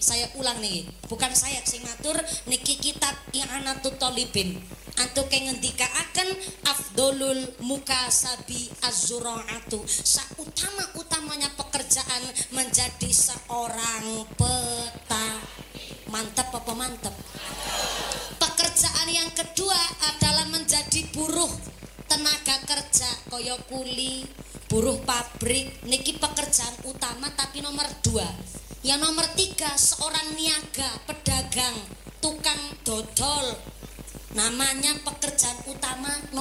saya ulang nih, bukan saya sing ngatur niki kitab I'anatut Thalibin. Antuk ngendikaaken afdolul mukasabi az-zuraatu, sautama-utamanya pekerjaan menjadi seorang mantap apa mantap? Pekerjaan yang kedua adalah menjadi buruh tenaga kerja kaya kuli, buruh pabrik, niki pekerjaan utama tapi nomor 2. Yang nomor 3 seorang niaga, pedagang, tukang dodol. Namanya pekerjaan utama